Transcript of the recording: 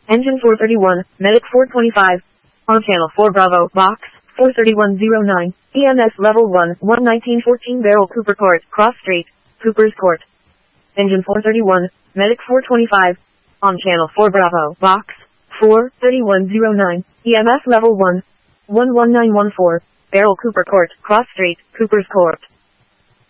Engine 431, Medic 425. On channel 4 Bravo, box 43109, EMS level 1, 11914 Barrel Cooper Court, Cross Street, Cooper's Court. Engine 431, Medic 425. On channel 4 Bravo, box 43109, EMS level 1, 11914, Barrel Cooper Court, Cross Street, Cooper's Court.